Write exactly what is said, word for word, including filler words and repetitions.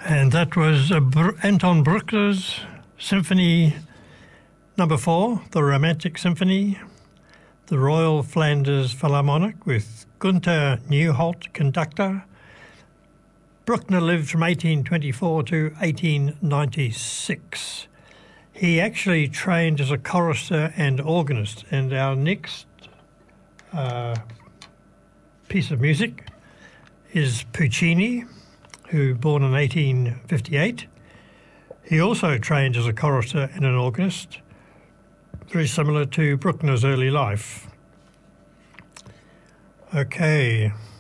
And that was uh, Br- Anton Bruckner's Symphony Number Four, the Romantic Symphony, the Royal Flanders Philharmonic with Gunther Neuhold, conductor. Bruckner lived from eighteen twenty-four to eighteen ninety-six. He actually trained as a chorister and organist, and our next uh, piece of music is Puccini, who born in eighteen fifty-eight. He also trained as a chorister and an organist, very similar to Bruckner's early life. Okay.